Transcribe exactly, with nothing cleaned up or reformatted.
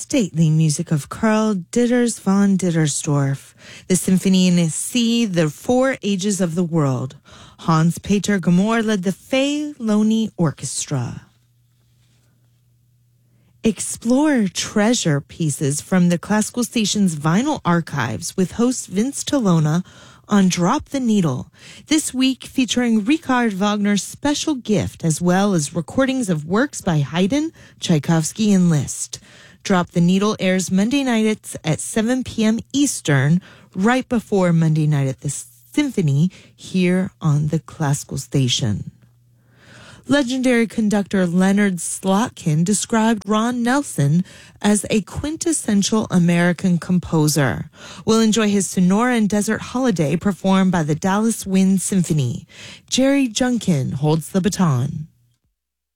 stately music of Karl Ditters von Dittersdorf, the Symphony in C, The Four Ages of the World. Hans-Peter Gamor led the Fay Loney Orchestra. Explore treasure pieces from the Classical Station's vinyl archives with host Vince Tolona on Drop the Needle, this week featuring Richard Wagner's Special Gift, as well as recordings of works by Haydn, Tchaikovsky, and Liszt. Drop the Needle airs Monday nights at seven p.m. Eastern, right before Monday Night at the Symphony, here on the Classical Station. Legendary conductor Leonard Slotkin described Ron Nelson as a quintessential American composer. We'll enjoy his Sonora and Desert Holiday performed by the Dallas Wind Symphony. Jerry Junkin holds the baton.